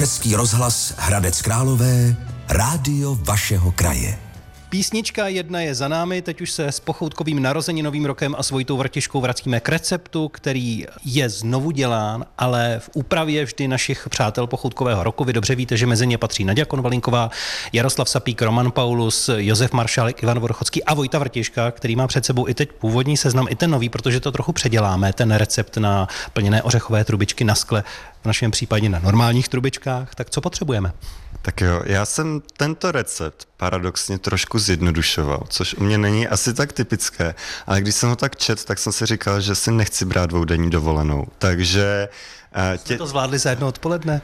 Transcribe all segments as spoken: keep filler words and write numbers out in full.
Český rozhlas Hradec Králové, rádio vašeho kraje. Písnička jedna je za námi, teď už se s pochoutkovým narozeninovým rokem a s Vojtou Vrtiškou vracíme k receptu, který je znovu dělán, ale v úpravě vždy našich přátel pochoutkového roku. Vy dobře víte, že mezi ně patří Naďa Konvalinková, Jaroslav Sapík, Roman Paulus, Josef Maršálek, Ivan Vorchocký a Vojta Vrtiška, který má před sebou i teď původní seznam, i ten nový, protože to trochu předěláme, ten recept na plněné ořechové trubičky na skle, v našem případě na normálních trubičkách. Tak co potřebujeme? Tak jo, já jsem tento recept paradoxně trošku zjednodušoval, což u mě není asi tak typické, ale když jsem ho tak čet, tak jsem si říkal, že si nechci brát dvoudenní dovolenou, takže... Tě... Jsme to zvládli za jedno odpoledne?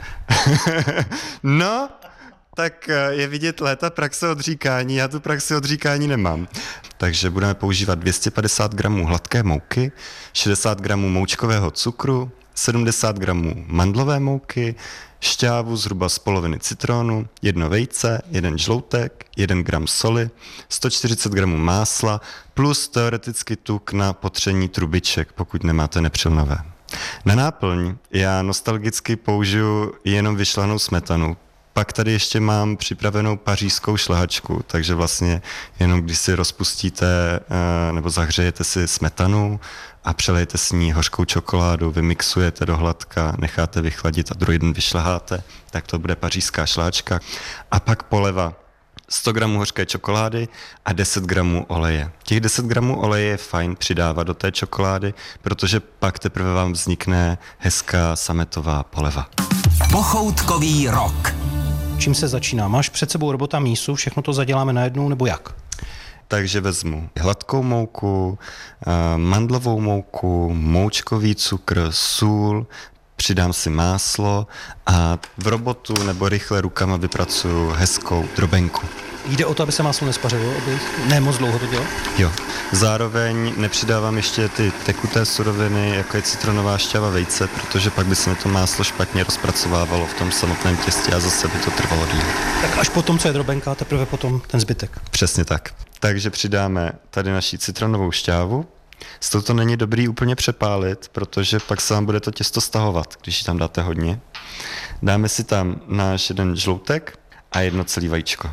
No, tak je vidět léta praxe odříkání, já tu praxi odříkání nemám. Takže budeme používat dvě stě padesát gramů hladké mouky, šedesát gramů moučkového cukru, sedmdesát gramů mandlové mouky, šťávu zhruba z poloviny citronu, jedno vejce, jeden žloutek, jeden gram soli, sto čtyřicet gramů másla plus teoreticky tuk na potření trubiček, pokud nemáte nepřilnavé. Na náplň já nostalgicky použiju jenom vyšlanou smetanu. Pak tady ještě mám připravenou pařížskou šlehačku, takže vlastně jenom když si rozpustíte nebo zahřejete si smetanu a přelejete s ní hořkou čokoládu, vymixujete do hladka, necháte vychladit a druhý den vyšleháte, tak to bude pařížská šlehačka. A pak poleva sto gramů hořké čokolády a deset gramů oleje. Těch deset gramů oleje je fajn přidávat do té čokolády, protože pak teprve vám vznikne hezká sametová poleva. Pochoutkový rok. Čím se začíná? Máš před sebou robota mísu, všechno to zaděláme najednou nebo jak? Takže vezmu hladkou mouku, mandlovou mouku, moučkový cukr, sůl, přidám si máslo a v robotu nebo rychle rukama vypracuju hezkou drobenku. Jde o to, aby se máslo nespařilo, aby ne moc dlouho to dělo? Jo. Zároveň nepřidávám ještě ty tekuté suroviny, jako je citronová šťáva, vejce, protože pak by se mi to máslo špatně rozpracovávalo v tom samotném těstě a zase by to trvalo díl. Tak až potom, co je drobenka, teprve potom ten zbytek. Přesně tak. Takže přidáme tady naši citronovou šťávu. S touto není dobrý úplně přepálit, protože pak se vám bude to těsto stahovat, když ji tam dáte hodně. Dáme si tam náš jeden žloutek a jedno celé vajíčko.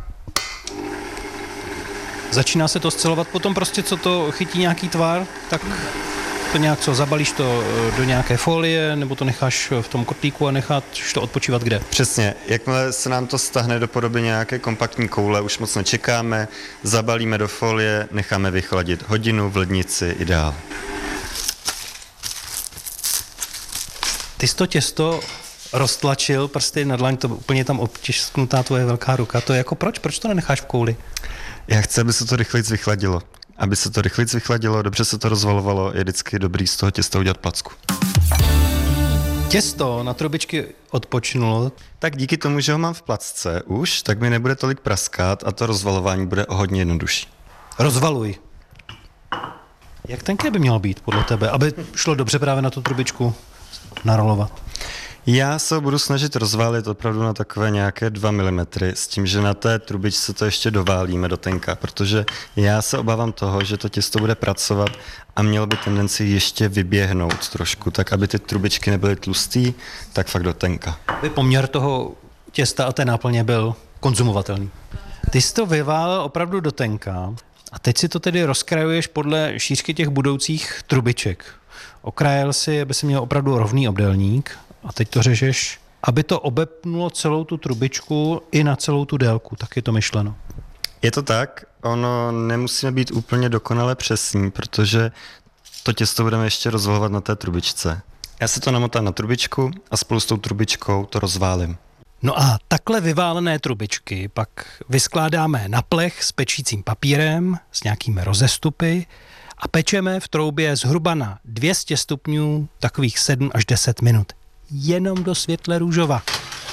Začíná se to scelovat, potom prostě co to chytí nějaký tvar, tak to nějak co, zabalíš to do nějaké folie, nebo to necháš v tom kotlíku a necháš to odpočívat kde? Přesně, jakmile se nám to stahne do podoby nějaké kompaktní koule, už moc nečekáme, zabalíme do folie, necháme vychladit hodinu v lednici, ideál. Ty jsi to těsto roztlačil prsty na dlaň, to úplně tam obtisknutá tvoje velká ruka, to je jako proč? Proč to nenecháš v kouli? Já chci, aby se to rychleji vychladilo. Aby se to rychleji vychladilo, dobře se to rozvalovalo, je vždycky dobrý z toho těsta udělat placku. Těsto na trubičky odpočnulo. Tak díky tomu, že ho mám v placce už, tak mi nebude tolik praskat a to rozvalování bude o hodně jednodušší. Rozvaluj. Jak tenké by mělo být podle tebe, aby šlo dobře právě na tu trubičku narolovat? Já se budu snažit rozválit opravdu na takové nějaké dva milimetry s tím, že na té trubičce to ještě doválíme do tenka, protože já se obávám toho, že to těsto bude pracovat a mělo by tendenci ještě vyběhnout trošku, tak aby ty trubičky nebyly tlustý, tak fakt do tenka. Aby poměr toho těsta a té náplně byl konzumovatelný. Ty jsi to vyválil opravdu do tenka a teď si to tedy rozkrajuješ podle šířky těch budoucích trubiček. Okrajil si, aby si měl opravdu rovný obdélník. A teď to řežeš, aby to obepnulo celou tu trubičku i na celou tu délku, tak je to myšleno. Je to tak, ono nemusíme být úplně dokonale přesní, protože to těsto budeme ještě rozvalovat na té trubičce. Já se to namotám na trubičku a spolu s tou trubičkou to rozválím. No a takhle vyválené trubičky pak vyskládáme na plech s pečícím papírem, s nějakými rozestupy a pečeme v troubě zhruba na dvě stě stupňů takových sedm až deset minut. Jenom do světle růžova.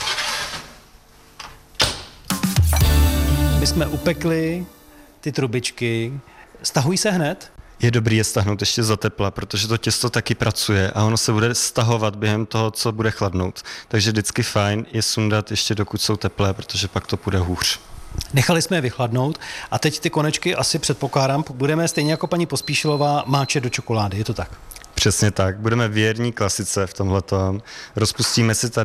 My jsme upekli ty trubičky. Stahují se hned? Je dobrý je stahnout ještě za tepla, protože to těsto taky pracuje a ono se bude stahovat během toho, co bude chladnout. Takže vždycky fajn je sundat ještě dokud jsou teplé, protože pak to půjde hůř. Nechali jsme je vychladnout a teď ty konečky asi předpokládám, budeme stejně jako paní Pospíšilová máčet do čokolády, je to tak? Přesně tak, budeme věrní klasice v tomhletom. Rozpustíme si tady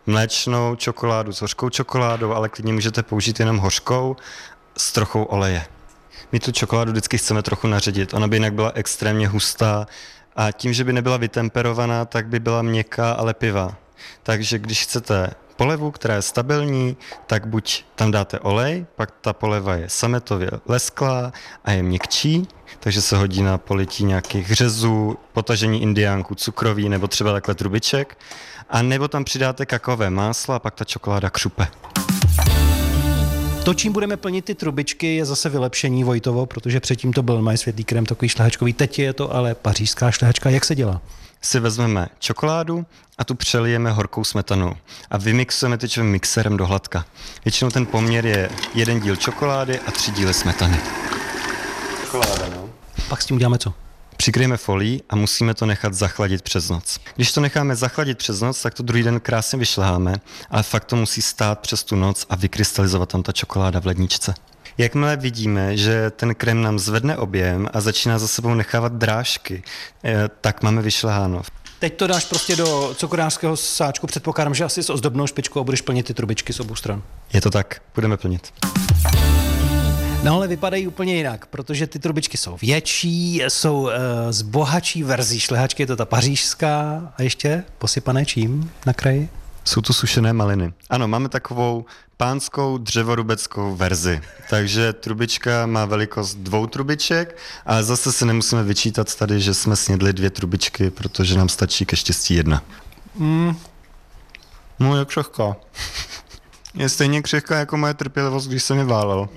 mléčnou čokoládu s hořkou čokoládou, ale klidně můžete použít jenom hořkou s trochou oleje. My tu čokoládu vždycky chceme trochu naředit, ona by jinak byla extrémně hustá a tím, že by nebyla vytemperovaná, tak by byla měkká a lepivá. Takže když chcete polevu, která je stabilní, tak buď tam dáte olej, pak ta poleva je sametově lesklá a je měkčí, takže se hodí na polití nějakých řezů, potažení indiánků, cukroví nebo třeba takhle trubiček, a nebo tam přidáte kakaové máslo a pak ta čokoláda křupe. To, čím budeme plnit ty trubičky, je zase vylepšení, Vojtovo, protože předtím to byl mají světlý krém, takový šlehačkový, teď je to ale pařížská šlehačka. Jak se dělá? Si vezmeme čokoládu a tu přelijeme horkou smetanou a vymixujeme tyčovým mixérem do hladka. Většinou ten poměr je jeden díl čokolády a tři díly smetany. Čokoláda, no. Pak s tím uděláme co? Přikryjeme folií a musíme to nechat zachladit přes noc. Když to necháme zachladit přes noc, tak to druhý den krásně vyšleháme, ale fakt to musí stát přes tu noc a vykrystalizovat tam ta čokoláda v ledničce. Jakmile vidíme, že ten krém nám zvedne objem a začíná za sebou nechávat drážky, tak máme vyšleháno. Teď to dáš prostě do cukrářského sáčku, předpokládám, že asi s ozdobnou špičkou a budeš plnit ty trubičky z obou stran. Je to tak, budeme plnit. No ale vypadají úplně jinak, protože ty trubičky jsou větší, jsou uh, z bohatší verzí šlehačky, je to ta pařížská a ještě posypané čím na kraji? Jsou to sušené maliny. Ano, máme takovou pánskou dřevorubeckou verzi. Takže trubička má velikost dvou trubiček, ale zase se nemusíme vyčítat tady, že jsme snědli dvě trubičky, protože nám stačí ke štěstí jedna. Mm. No, je křehká. Je stejně křehká jako moje trpělivost, když jsem je válel.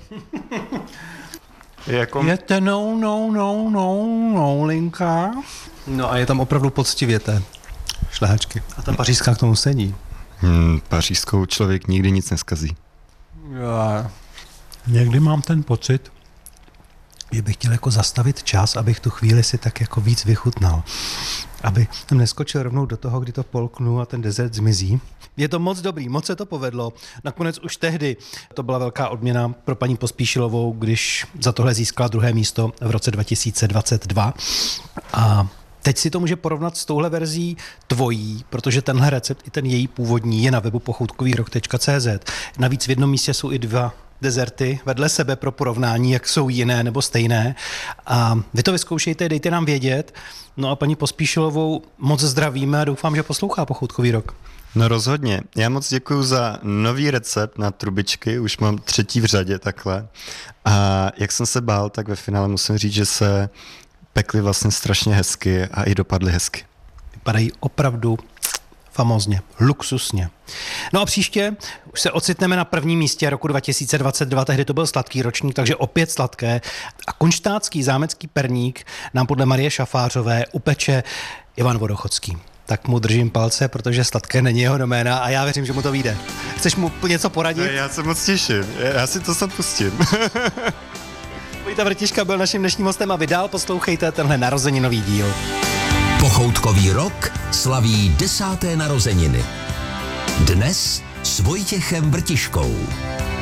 Je jako... Je to no, no, no, no, no, linka. No a je tam opravdu poctivě té šlehačky. A ta pařížská k tomu sedí. Hmm, pařížskou člověk nikdy nic neskazí. Já někdy mám ten pocit, že bych chtěl jako zastavit čas, abych tu chvíli si tak jako víc vychutnal. Aby jsem neskočil rovnou do toho, kdy to polknu a ten dezert zmizí. Je to moc dobrý, moc se to povedlo. Nakonec už tehdy to byla velká odměna pro paní Pospíšilovou, když za tohle získala druhé místo v roce dva tisíce dvacet dva. A teď si to může porovnat s touhle verzí tvojí, protože tenhle recept i ten její původní je na webu pochoutkovýrok tečka cé zet. Navíc v jednom místě jsou i dva dezerty vedle sebe pro porovnání, jak jsou jiné nebo stejné. A vy to vyzkoušejte, dejte nám vědět. No a paní Pospíšilovou moc zdravíme a doufám, že poslouchá Pochoutkový rok. No rozhodně. Já moc děkuju za nový recept na trubičky, už mám třetí v řadě takhle. A jak jsem se bál, tak ve finále musím říct, že se pekly vlastně strašně hezky a i dopadly hezky. Vypadají opravdu famózně, luxusně. No a příště už se ocitneme na prvním místě roku dva tisíce dvacet dva, tehdy to byl sladký ročník, takže opět sladké. A kunštátský zámecký perník nám podle Marie Šafářové upeče Ivan Vodochodský. Tak mu držím palce, protože sladké není jeho doména a já věřím, že mu to vyjde. Chceš mu něco poradit? Já se moc těším, já si to snad pustím. Vojta Vrtiška byl naším dnešním hostem a vy dál poslouchejte tenhle narozeninový díl. Pochoutkový rok slaví desáté narozeniny. Dnes s Vojtěchem Vrtiškou.